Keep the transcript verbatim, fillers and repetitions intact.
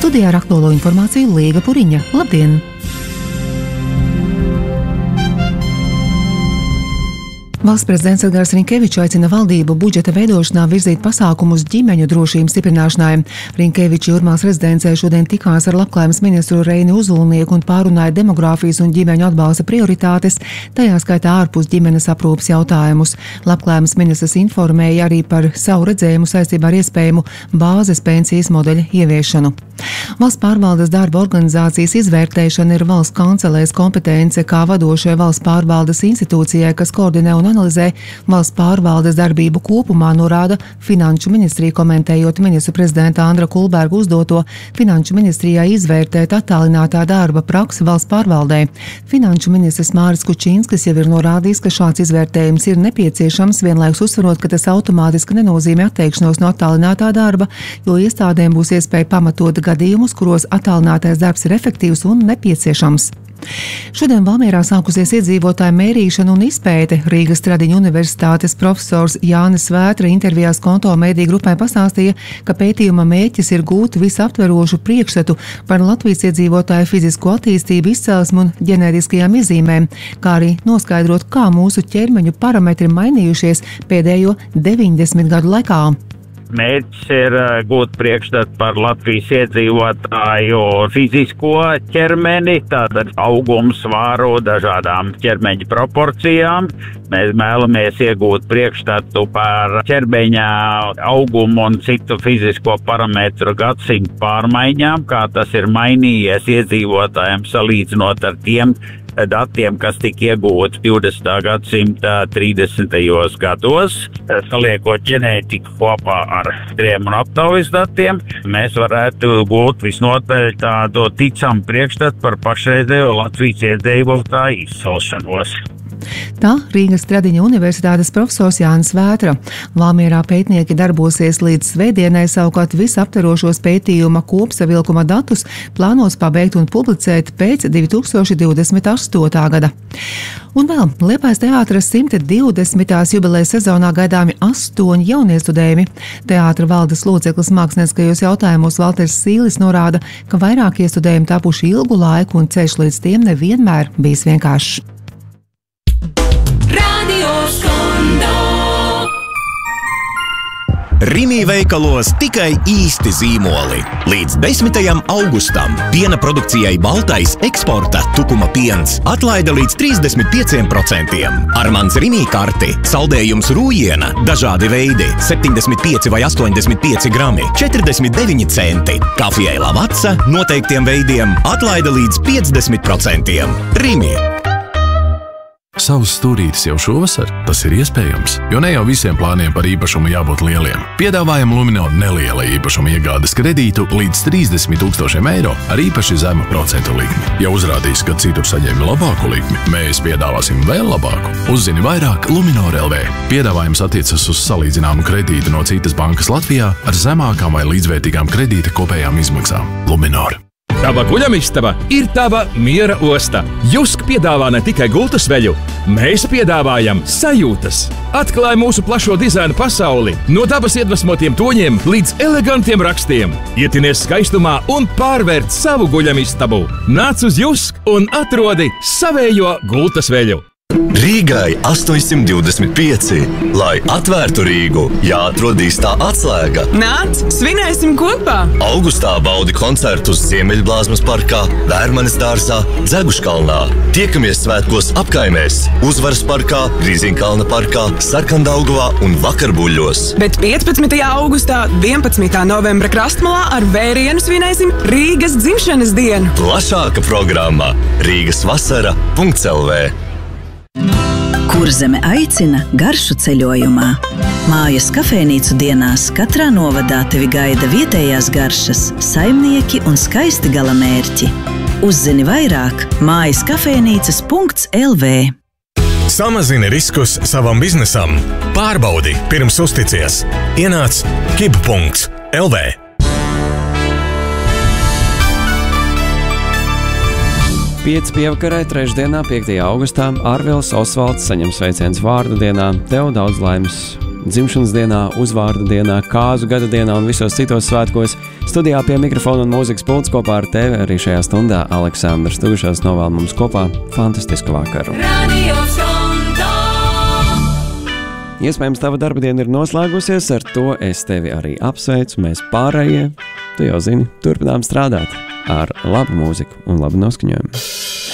Studijā ar aktuālo informāciju Līga Puriņa. Labdien! Valsts prezidents Edgars Rinkevičs aicina valdību budžeta veidošanā virzīt pasākumus ģimeņu drošības stiprināšanai. Rinkevičs Jūrmālas rezidencē šodien tikās ar Labklājības ministru Reini Uzulnieku un pārunāja demogrāfijas un ģimeņu atbalsta prioritātes, tajā skaitā ārpus ģimenes aprūpes jautājumus. Labklājības ministrs informēja arī par savu redzējumu saistībā ar iespējamu bāzes pensijas modeļa ieviešanu. Valsts pārvaldes darba organizācijas izvērtēšana ir valsts kancelēs kompetence kā vadošajai valsts pārvaldes institūcijai, kas koordinē un analizē valsts pārvaldes darbību kopumā, norāda Finanšu ministrija, komentējot ministru prezidenta Andra Kulberga uzdoto Finanšu ministrijā izvērtēt attālinātā darba praksi valsts pārvaldē. Finanšu ministrs Māris Kučinskis jau ir norādījis, ka šāds izvērtējums ir nepieciešams, vienlaikus uzsverot, ka tas automātiski nenozīmē atteikšanos no attālinātā darba, jo iestādēm būs iespēja pamatot gadījumus, kuros attālinātais darbs ir efektīvs un nepieciešams. Šodien Valmierā sākusies iedzīvotāju mērīšana un izpēte. Rīgas Tradiņu universitātes profesors Jānis Vētra intervijās Konto mediju grupai pastāstīja, ka pētījuma mērķis ir gūt visaptverošu priekšstatu par Latvijas iedzīvotāju fizisko attīstību, izcelsmi un ģenētiskajām iezīmēm, kā arī noskaidrot, kā mūsu ķermeņu parametri mainījušies pēdējo deviņdesmit gadu laikā. Mērķis ir gūt priekšstatu par Latvijas iedzīvotāju fizisko ķermeni, tātad augumu, svāru, dažādām ķermeņa proporcijām. Mēs vēlamies iegūt priekšstatu par ķermeņa augumu un citu fizisko parametru gadsimtu pārmaiņām, kā tas ir mainījies iedzīvotājiem salīdzinot ar tiem datiem, kas tika iegūti divdesmitā gadsimta trīsdesmitajos gados. Saliekot ģenētiku kopā ar tiem un aptaujas datiem, mēs varētu gūt visnotaļ tādu ticamu priekšstatu par pašreizējo Latvijas iedzīvotāju izcelšanos. Tā Rīgas Tradiņu universitātes profesors Jānis Vētra. Valmierā pētnieki darbosies līdz svētdienai, savukārt visaptverošos pētījuma kopsavilkuma datus plānos pabeigt un publicēt pēc divi tūkstoši divdesmit astotā gada. Un vēl Liepājas teātras simt divdesmitās jubilejas sezonā gaidāmi astoņi jauniestudējumi. Teātra valdes loceklis mākslinieckajos jautājumos Valters Sīlis norāda, ka vairāk iestudējumi tapuši ilgu laiku un ceļš līdz tiem nevienmēr bijis vienkāršs. Rimī veikalos tikai īsti zīmoli. Līdz desmitajam augustam piena produkcijai Baltais eksporta tukuma piens atlaide līdz trīsdesmit pieciem procentiem. Ar mans Rimī karti saldējums rūjiena, dažādi veidi, septiņdesmit pieci vai astoņdesmit pieci grami, četrdesmit deviņi centi. Kafijai Lavazza noteiktiem veidiem atlaide līdz piecdesmit procentiem. Rimī. Savus stūrītes jau šovasar? Tas ir iespējams, jo ne jau visiem plāniem par īpašumu jābūt lieliem. Piedāvājam Luminor neliela īpašuma iegādes kredītu līdz trīsdesmit tūkstošiem eiro ar īpaši zemu procentu likmi. Ja uzrādīs, ka citur saņēmi labāku likmi, mēs piedāvāsim vēl labāku. Uzzini vairāk Luminor L V. Piedāvājums attiecas uz salīdzināmu kredītu no citas bankas Latvijā ar zemākām vai līdzvērtīgām kredīta kopējām izmaksām. Luminor. Tava guļamistaba ir tava miera osta. Jusk piedāvā ne tikai gultas veļu, mēs piedāvājam sajūtas. Atklāj mūsu plašo dizaina pasauli, no dabas iedvesmotiem toņiem līdz elegantiem rakstiem. Ietinies skaistumā un pārvērt savu guļamistabu. Nāc uz Jusk un atrodi savējo gultas veļu. Rīgai astoņsimt divdesmit pieci. Lai atvērtu Rīgu, jāatrod īstā atslēga. Nāc, svinēsim kopā! Augustā baudi koncertus Ziemeļblāzmas parkā, Vērmanes dārzā, Dzeguškalnā. Tiekamies svētkos apkaimēs, Uzvaras parkā, Grīziņkalna parkā, Sarkandaugavā un Vakarbuļļos. Bet piecpadsmitajā augustā, vienpadsmitā novembra Krastmalā ar vērienu svinēsim Rīgas dzimšanas dienu. Plašāka programma Rīgas vasara punkts L V. Kurzeme aicina garšu ceļojumā. Mājas kafejnīcu dienās katrā novadā tevi gaida vietējās garšas, saimnieki un skaisti galamērķi. Uzzini vairāk mājas kafejnīcas punkts L V. Samazini riskus savam biznesam. Pārbaudi pirms uzticies. Ienāc kib punkts L V. Pieci pievakarai trešdienā, piektajā augustā, Ārvils Osvalds saņem sveiciens vārdu dienā. Tev daudz laimes dzimšanas dienā, uzvārda dienā, kāzu gada dienā un visos citos svētkos. Studijā pie mikrofona un mūzikas pults kopā ar tevi arī šajā stundā Aleksandrs Tugušās novēl mums kopā fantastisku vakaru. Iespējams, tava darba diena ir noslēgusies, ar to es tevi arī apsveicu, mēs pārējie, tu jau zini, turpinām strādāt ar labu mūziku un labu noskaņojumu.